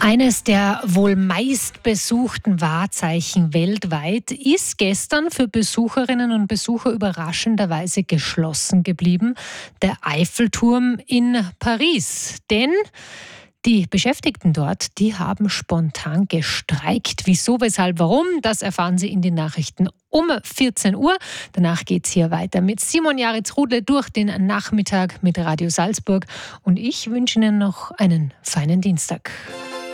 Eines der wohl meistbesuchten Wahrzeichen weltweit ist gestern für Besucherinnen und Besucher überraschenderweise geschlossen geblieben. Der Eiffelturm in Paris. Denn die Beschäftigten dort, die haben spontan gestreikt. Wieso, weshalb, warum, das erfahren Sie in den Nachrichten um 14 Uhr. Danach geht es hier weiter mit Simon Jaritz-Rudle durch den Nachmittag mit Radio Salzburg. Und ich wünsche Ihnen noch einen feinen Dienstag.